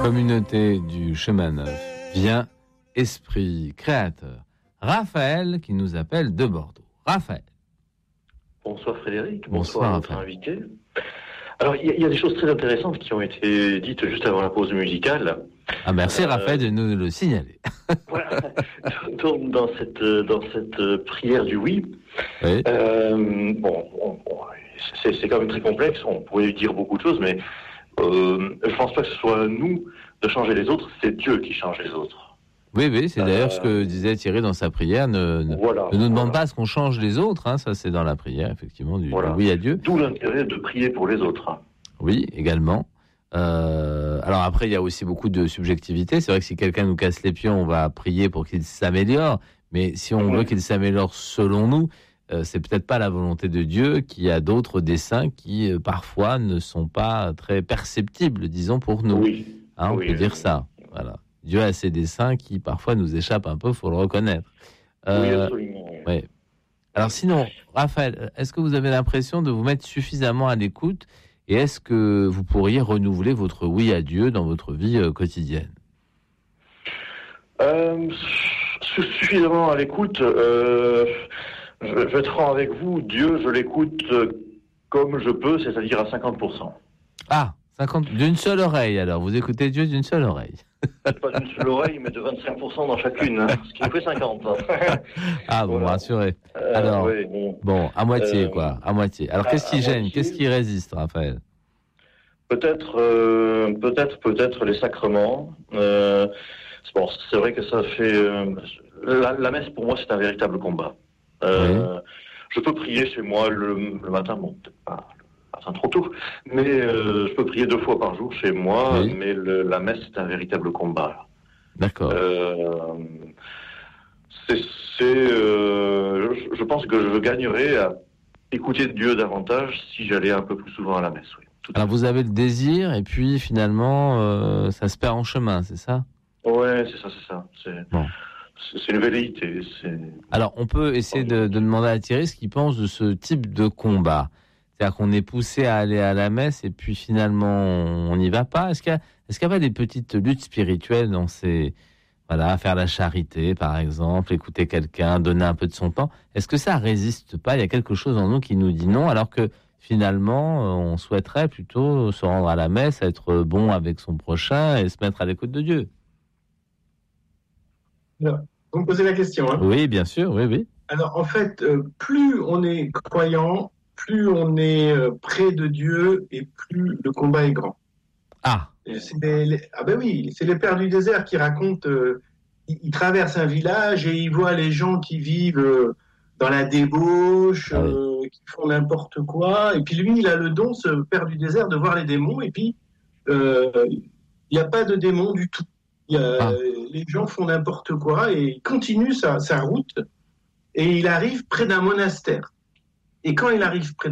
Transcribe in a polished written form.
Communauté du chemin neuf, vient esprit créateur. Raphaël qui nous appelle de Bordeaux. Raphaël. Bonsoir Frédéric, Bonsoir à notre invité. Alors il y a des choses très intéressantes qui ont été dites juste avant la pause musicale. Ah merci Raphaël de nous le signaler. Voilà. Donc, dans cette prière du oui, Oui. C'est quand même très complexe, on pourrait dire beaucoup de choses, mais je pense pas que ce soit à nous de changer les autres, c'est Dieu qui change les autres. Oui, c'est d'ailleurs ce que disait Thierry dans sa prière. Ne nous demande pas à ce qu'on change les autres, hein, ça c'est dans la prière, effectivement, du oui à Dieu. D'où l'intérêt de prier pour les autres. Oui, également. Alors après, il y a aussi beaucoup de subjectivité. C'est vrai que si quelqu'un nous casse les pieds, on va prier pour qu'il s'améliore. Mais si on veut qu'il s'améliore selon nous, c'est peut-être pas la volonté de Dieu, qui a d'autres desseins qui parfois ne sont pas très perceptibles, disons, pour nous. Oui. On peut dire ça. Voilà. Dieu a ses desseins qui parfois nous échappent un peu, faut le reconnaître. Oui, absolument. Ouais. Alors sinon, Raphaël, est-ce que vous avez l'impression de vous mettre suffisamment à l'écoute et est-ce que vous pourriez renouveler votre oui à Dieu dans votre vie quotidienne ? Suffisamment à l'écoute. Je vais être franc avec vous. Dieu, je l'écoute comme je peux, c'est-à-dire à 50%. Ah, 50 d'une seule oreille alors. Vous écoutez Dieu d'une seule oreille. Pas d'une seule oreille, mais de 25% dans chacune, hein, ce qui nous fait 50. Ah, bon, voilà. Rassurez. Alors, oui, bon, à moitié, quoi. À moitié. Alors, qu'est-ce qui gêne ? Moitié. Qu'est-ce qui résiste, Raphaël ? Peut-être les sacrements. C'est vrai que ça fait... la messe, pour moi, c'est un véritable combat. Oui. Je peux prier chez moi le matin, bon, peut-être pas trop tôt, mais je peux prier 2 fois par jour chez moi, oui. Mais la messe, c'est un véritable combat. D'accord. Je pense que je gagnerais à écouter Dieu davantage si j'allais un peu plus souvent à la messe. Oui. Alors vous avez le désir et puis finalement ça se perd en chemin, c'est ça ? Ouais, c'est ça. C'est une velléité. Alors on peut essayer de demander à Thierry ce qu'il pense de ce type de combat. C'est-à-dire qu'on est poussé à aller à la messe et puis finalement on n'y va pas. Est-ce qu'il y a pas des petites luttes spirituelles dans ces... Voilà, faire la charité, par exemple, écouter quelqu'un, donner un peu de son temps. Est-ce que ça résiste pas ? Il y a quelque chose en nous qui nous dit non, alors que finalement, on souhaiterait plutôt se rendre à la messe, être bon avec son prochain et se mettre à l'écoute de Dieu. Alors, vous me posez la question, hein ? Oui, bien sûr, oui. Alors, en fait, plus on est croyant, plus on est près de Dieu et plus le combat est grand. Ah. C'est les pères du désert qui racontent, ils traversent un village et ils voient les gens qui vivent dans la débauche, qui font n'importe quoi. Et puis lui, il a le don, ce père du désert, de voir les démons. Et puis, il n'y a pas de démons du tout. Les gens font n'importe quoi et il continue sa route. Et il arrive près d'un monastère. Et quand il arrive près